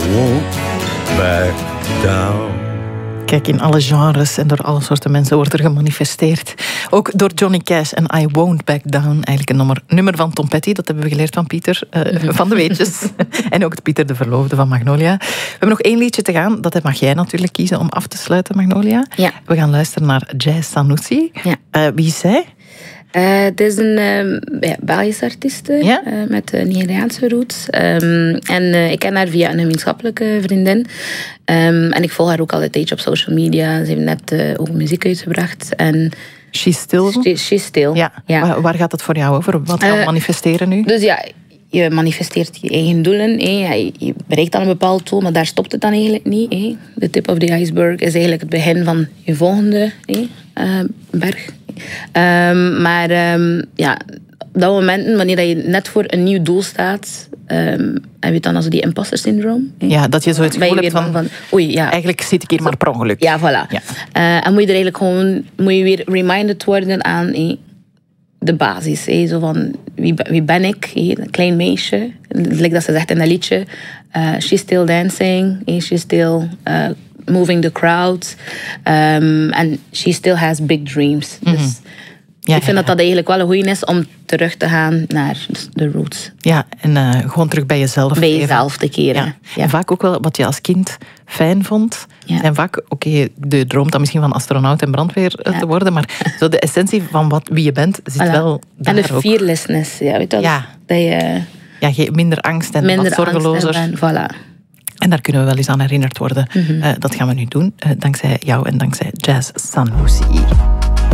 won't back down. Kijk, in alle genres en door alle soorten mensen wordt er gemanifesteerd. Ook door Johnny Cash en I Won't Back Down. Eigenlijk een nummer van Tom Petty. Dat hebben we geleerd van Pieter van de Weetjes. En ook Pieter de Verloofde van Magnolia. We hebben nog 1 liedje te gaan. Dat mag jij natuurlijk kiezen om af te sluiten, Magnolia. Ja. We gaan luisteren naar Jazz Sanusi. Ja. Wie is zij? Het is een Belgische artieste met Nigeriaanse roots. En ik ken haar via een gemeenschappelijke vriendin. En ik volg haar ook al een tijdje op social media. Ze heeft net ook muziek uitgebracht. En She's Still? She's Still, ja. Waar gaat het voor jou over? Wat gaan we manifesteren nu? Dus ja, je manifesteert je eigen doelen. Je bereikt dan een bepaald doel, maar daar stopt het dan eigenlijk niet. De tip of the iceberg is eigenlijk het begin van je volgende berg. Maar op dat moment, wanneer je net voor een nieuw doel staat, heb je het dan als die imposter syndroom. Ja, dat je zo het gevoel hebt van oei, ja. Eigenlijk zit ik hier maar per ongeluk. Ja, voilà. Ja. En moet je er eigenlijk gewoon weer reminded worden aan de basis. Zo van, wie ben ik? Een klein meisje. Like dat ze zegt in dat liedje. She's still dancing. She's still moving the crowd. And she still has big dreams. Dus ik vind dat eigenlijk wel een goeie is om terug te gaan naar de roots. Ja, en gewoon terug bij jezelf. Bij jezelf te keren. Ja. En vaak ook wel wat je als kind fijn vond. En vaak, je droomt dan misschien van astronaut en brandweer te worden, maar zo de essentie van wie je bent zit wel daar. En de fearlessness, weet je wel. Ja. Dat je minder angst en wat zorgelozer. Voilà. En daar kunnen we wel eens aan herinnerd worden. Dat gaan we nu doen, dankzij jou en dankzij Jazz Sanusi.